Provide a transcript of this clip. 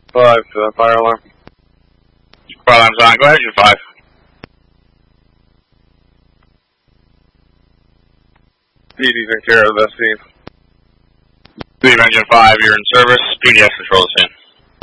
5 to the fire alarm. Fire alarm's on. Go ahead, Engine 5. PD's in care of the scene. Leave Engine 5, you're in service. PDS control the scene.